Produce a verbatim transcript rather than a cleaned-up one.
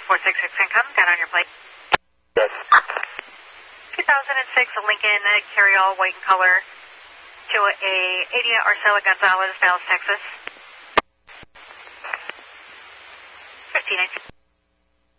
four six six income, got on your plate. Yes. two thousand six Lincoln Carryall, white in color, to a Adia Arcela Gonzalez, Dallas, Texas.